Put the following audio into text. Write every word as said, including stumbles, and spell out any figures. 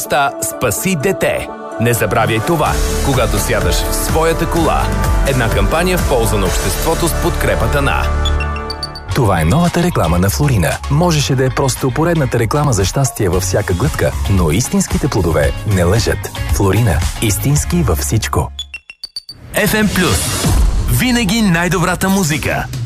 Ста спаси дете. Не забравяй това, когато сядаш в своята кола. Една кампания в полза на обществото с подкрепата на... Това е новата реклама на Флорина. Можеше да е просто поредната реклама за щастие във всяка глътка, но истинските плодове не лъжат. Флорина. Истински във всичко. еф ем Плюс. Винаги най-добрата музика.